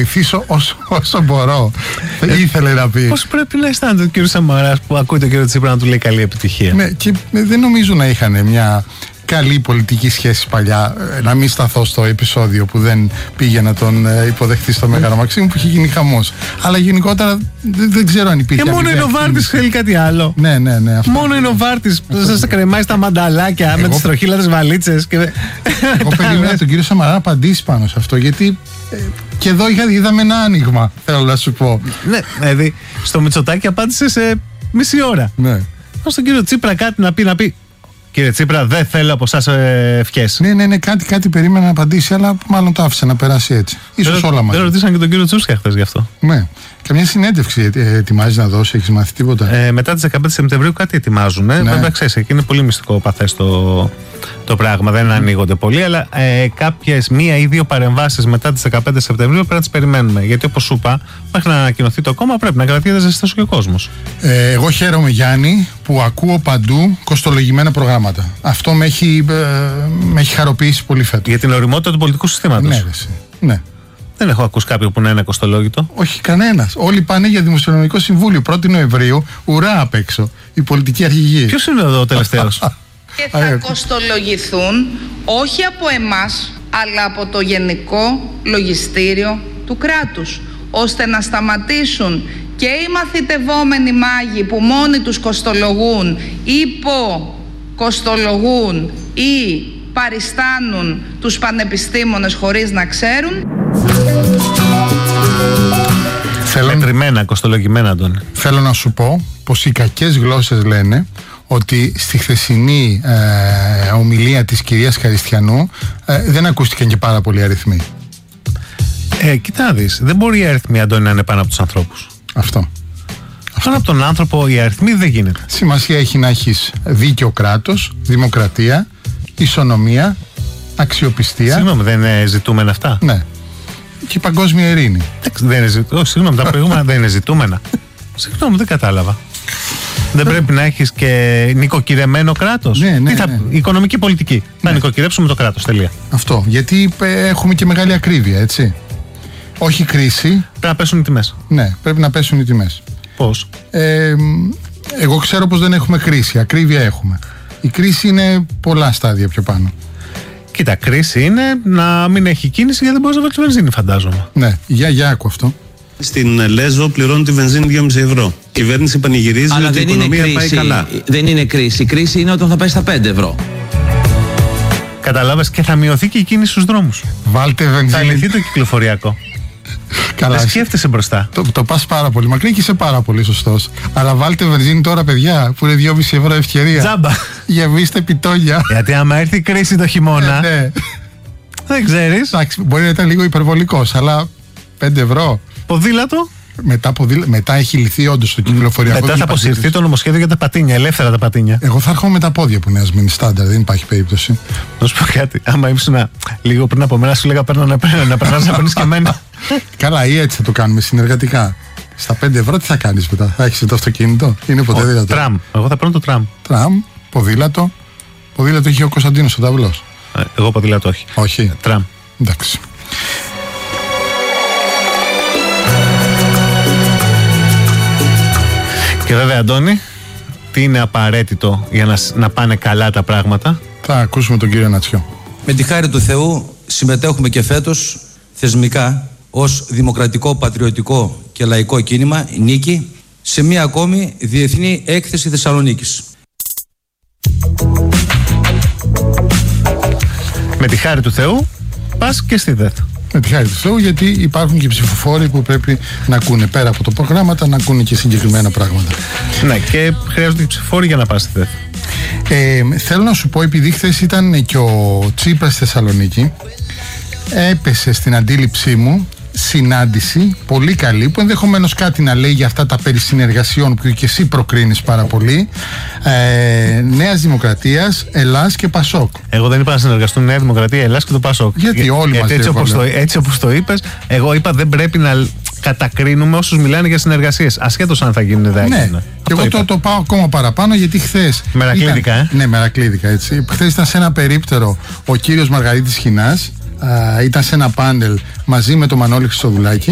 βοηθήσω όσο μπορώ. Ήθελε να πει. Πώς πρέπει να αισθάνεται ο κύριο Σαμαράς που ακούει τον κύριο Τσίπρα να του λέει καλή επιτυχία? Ναι, και δεν νομίζω να είχαν μια καλή πολιτική σχέση παλιά. Να μην σταθώ στο επεισόδιο που δεν πήγε να τον υποδεχτεί στο Μέγαρο Μαξίμου, που είχε γίνει χαμός. Αλλά γενικότερα δεν ξέρω αν υπήρχε. Και μόνο η Νοβάρτης θέλει κάτι άλλο. Ναι. Αυτό. Μόνο η Νοβάρτης που σας κρεμάει στα μανταλάκια με τις τροχύλατες βαλίτσες. Εγώ περίμενα τον κύριο Σαμαρά να απαντήσει πάνω σε αυτό, γιατί και εδώ είδαμε ένα άνοιγμα, θέλω να σου πω. Ναι, δηλαδή στο Μητσοτάκη απάντησε σε μισή ώρα. Ναι. Στον κύριο Τσίπρα κάτι να πει. Κύριε Τσίπρα, δεν θέλω από εσάς ευχές. Ναι, κάτι περίμενα να απαντήσει, αλλά μάλλον το άφησε να περάσει έτσι. Ίσως όλα μαζί. Δεν ρωτήσαν και τον κύριο Τσούσκα χθες γι' αυτό. Ναι. Καμιά συνέντευξη ετοιμάζει να δώσει, έχεις μάθει τίποτα? Μετά τις 15 Σεπτεμβρίου κάτι ετοιμάζουν. Ναι. Βέβαια, ξέρεις, εκεί είναι πολύ μυστικό παθές το πράγμα. Δεν ανοίγονται πολύ, αλλά κάποιες μία ή δύο παρεμβάσεις μετά τις 15 Σεπτεμβρίου πρέπει να τις περιμένουμε. Γιατί όπως σου είπα, μέχρι να ανακοινωθεί το κόμμα πρέπει να κρατήσει ζεστός και ο κόσμος. Εγώ χαίρομαι, Γιάννη, που ακούω παντού κοστολογημένα προγράμματα. Αυτό με έχει χαροποιήσει πολύ φέτος. Για την ωριμότητα του πολιτικού συστήματος. Ναι. Δεν έχω ακούσει κάποιον που να είναι κοστολόγητο. Όχι, κανένας. Όλοι πάνε για Δημοσιονομικό Συμβούλιο 1η Νοεμβρίου, ουρά απ' έξω. Η πολιτική αρχηγοί. Ποιος είναι εδώ ο τελευταίος? Και θα κοστολογηθούν όχι από εμάς, αλλά από το Γενικό Λογιστήριο του κράτους, ώστε να σταματήσουν και οι μαθητευόμενοι μάγοι που μόνοι τους κοστολογούν, υποκοστολογούν ή παριστάνουν τους πανεπιστήμονες χωρίς να ξέρουν. Μετρημένα, κοστολογημένα, Αντώνη. Θέλω να σου πω πως οι κακές γλώσσες λένε ότι στη χθεσινή ομιλία της κυρίας Χαριστιανού δεν ακούστηκαν και πάρα πολλοί αριθμοί. Κοίτα να δεις, δεν μπορεί οι αριθμοί, Αντώνη, να είναι πάνω από τους ανθρώπους. Αυτό. Πάνω από τον άνθρωπο οι αριθμοί δεν γίνεται. Σημασία έχει να έχεις δίκαιο κράτος, δημοκρατία, ισονομία, αξιοπιστία. Συγγνώμη, δεν είναι ζητούμενα αυτά? Ναι. Και παγκόσμια ειρήνη. Συγγνώμη, τα προηγούμενα δεν είναι ζητούμενα. Συγγνώμη, δεν κατάλαβα. Δεν πρέπει να έχεις και νοικοκυρεμένο κράτος? Ναι. Οικονομική πολιτική. Να νοικοκυρέψουμε το κράτος, τελεία. Αυτό. Γιατί έχουμε και μεγάλη ακρίβεια, έτσι. Όχι κρίση. Πρέπει να πέσουν οι τιμές. Ναι, πρέπει να πέσουν οι τιμές. Πώς? Εγώ ξέρω πως δεν έχουμε κρίση. Ακρίβεια έχουμε. Η κρίση είναι πολλά στάδια πιο πάνω. Κοίτα, κρίση είναι να μην έχει κίνηση γιατί δεν μπορείς να βάλεις βενζίνη, φαντάζομαι. Ναι, για άκου αυτό. Στην Λέζο πληρώνει τη βενζίνη 2,5 ευρώ. Η κυβέρνηση πανηγυρίζει ότι η οικονομία πάει καλά. Δεν είναι κρίση. Η κρίση είναι όταν θα πάει στα 5 ευρώ. Καταλάβες, και θα μειωθεί και η κίνηση στους δρόμους. Βάλτε βενζίνη. Θα λυθεί το κυκλοφοριακό. Καλά, δεν σκέφτεσαι μπροστά. Το πας πάρα πολύ μακριά και είσαι πάρα πολύ σωστός. Αλλά βάλτε βενζίνη τώρα, παιδιά, που είναι 2,5 ευρώ ευκαιρία. Τζάμπα. Γεμίστε πιτόνια. Γιατί άμα έρθει η κρίση το χειμώνα. Ναι. Δεν ξέρεις. Εντάξει, μπορεί να ήταν λίγο υπερβολικός, αλλά 5 ευρώ. Ποδήλατο. Μετά έχει λυθεί όντως το κυκλοφοριακό. Μετά θα αποσυρθεί το νομοσχέδιο για τα πατίνια, ελεύθερα τα πατίνια. Εγώ θα έρχομαι με τα πόδια που είναι ασμήνει στάνταρ, δεν υπάρχει περίπτωση. Να σου πω κάτι. Άμα ήμουν λίγο πριν από μένα, σου λέγα να περνάς να παίρνεις και εμένα. Καλά, ή έτσι θα το κάνουμε συνεργατικά. Στα 5 ευρώ τι θα κάνεις μετά? Θα έχεις το αυτοκίνητο? Είναι ποτέ δυνατό? Τραμ. Εγώ θα παίρνω το τραμ. Τραμ, ποδήλατο. Ποδήλατο είχε ο Κωνσταντίνος ο Ταυλός. Εγώ ποδήλατο όχι. Όχι. Τραμ. Εντάξει. Και βέβαια, Αντώνη, τι είναι απαραίτητο για να πάνε καλά τα πράγματα? Θα ακούσουμε τον κύριο Νατσιό. Με τη χάρη του Θεού συμμετέχουμε και φέτος θεσμικά ως δημοκρατικό, πατριωτικό και λαϊκό κίνημα Νίκη σε μία ακόμη διεθνή έκθεση Θεσσαλονίκης. Με τη χάρη του Θεού πας και στη ΔΕΘ. Με τη χάρη του Θεού, γιατί υπάρχουν και ψηφοφόροι που πρέπει να ακούνε πέρα από το προγράμματα, να ακούνε και συγκεκριμένα πράγματα. Ναι, και χρειάζονται και ψηφοφόροι για να πας στη ΔΕΘ. Θέλω να σου πω, επειδή χθες ήταν και ο Τσίπρας στη Θεσσαλονίκη, έπεσε στην αντίληψή μου συνάντηση πολύ καλή, που ενδεχομένως κάτι να λέει για αυτά τα περί συνεργασιών που και εσύ προκρίνεις πάρα πολύ, Νέας Δημοκρατίας, Ελλάς και Πασόκ. Εγώ δεν είπα να συνεργαστούν Νέα Δημοκρατία, Ελλάς και το Πασόκ. Γιατί όλοι μας έτσι όπως το είπες, εγώ είπα δεν πρέπει να κατακρίνουμε όσους μιλάνε για συνεργασίες, ασχέτως αν θα γίνουν ιδέα. Ναι, και εγώ το πάω ακόμα παραπάνω, γιατί χθες. Μερακλίδικα, Ναι, μερακλίδικα, έτσι. Χθες ήταν σε ένα περίπτερο ο κύριος Μαργαρίτης Χινάς, ήταν σε ένα πάνελ μαζί με τον Μανώλη Χρυστοδουλάκη.